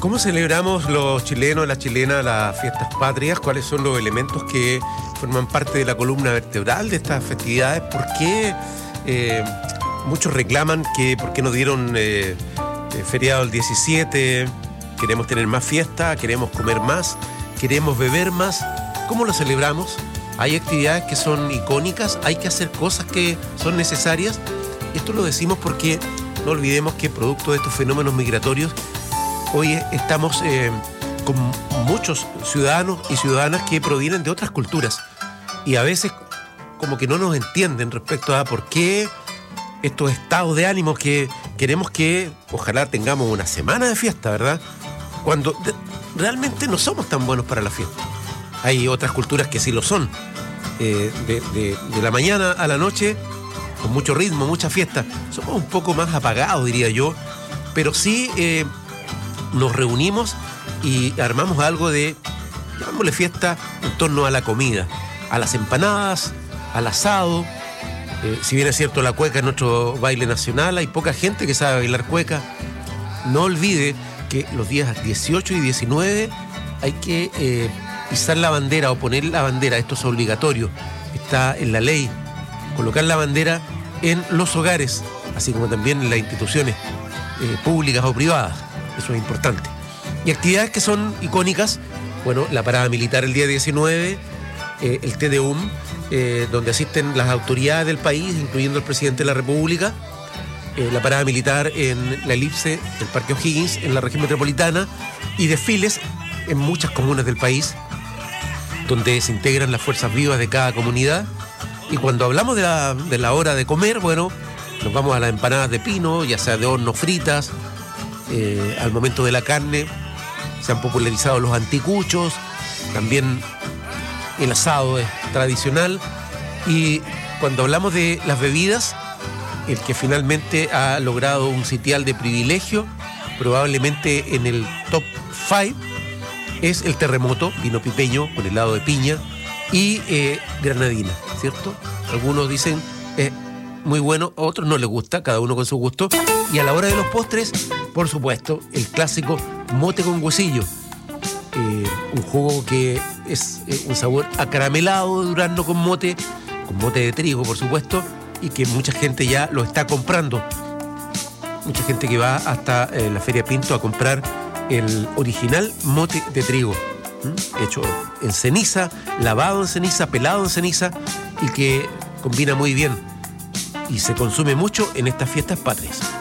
¿Cómo celebramos los chilenos, las chilenas, las fiestas patrias? ¿Cuáles son los elementos que forman parte de la columna vertebral de estas festividades? ¿Por qué muchos reclaman que por qué no dieron feriado el 17? Queremos tener más fiesta, queremos comer más, queremos beber más. ¿Cómo lo celebramos? Hay actividades que son icónicas, hay que hacer cosas que son necesarias. Esto lo decimos porque no olvidemos que producto de estos fenómenos migratorios, hoy estamos con muchos ciudadanos y ciudadanas que provienen de otras culturas y a veces como que no nos entienden respecto a por qué estos estados de ánimo que queremos que ojalá tengamos una semana de fiesta, ¿verdad? Cuando realmente no somos tan buenos para la fiesta. Hay otras culturas que sí lo son. De la mañana a la noche, con mucho ritmo, mucha fiesta. Somos un poco más apagados, diría yo, pero sí nos reunimos y armamos algo de, llamémosle fiesta, en torno a la comida, a las empanadas, al asado. Si bien es cierto, la cueca es nuestro baile nacional, hay poca gente que sabe bailar cueca. No olvide que los días 18 y 19 hay que izar la bandera o poner la bandera. Esto es obligatorio, está en la ley. Colocar la bandera en los hogares, así como también en las instituciones públicas o privadas. Eso es importante. Y actividades que son icónicas, bueno, la parada militar el día 19, el Te Deum, donde asisten las autoridades del país, incluyendo el presidente de la República, la parada militar en la elipse del Parque O'Higgins, en la región metropolitana, y desfiles en muchas comunas del país, donde se integran las fuerzas vivas de cada comunidad. Y cuando hablamos de la hora de comer, bueno, nos vamos a las empanadas de pino, ya sea de horno, fritas. Al momento de la carne se han popularizado los anticuchos, también el asado es tradicional. Y cuando hablamos de las bebidas, el que finalmente ha logrado un sitial de privilegio, probablemente en el top 5, es el terremoto, vino pipeño con helado de piña y granadina, ¿cierto? Algunos dicen muy bueno, a otros no les gusta, cada uno con su gusto. Y a la hora de los postres, por supuesto, el clásico mote con huesillo, un jugo que es un sabor acaramelado de durazno con mote de trigo, por supuesto, y que mucha gente ya lo está comprando. Mucha gente que va hasta la Feria Pinto a comprar el original mote de trigo, hecho en ceniza, lavado en ceniza, pelado en ceniza, y que combina muy bien y se consume mucho en estas fiestas patrias.